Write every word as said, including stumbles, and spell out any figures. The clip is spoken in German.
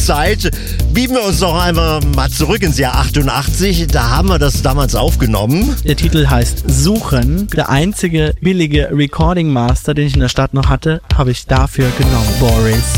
Zeit. Bieben wir uns doch einmal mal zurück ins Jahr achtundachtzig. Da haben wir das damals aufgenommen. Der Titel heißt Suchen. Der einzige billige Recording Master, den ich in der Stadt noch hatte, habe ich dafür genommen. Boris.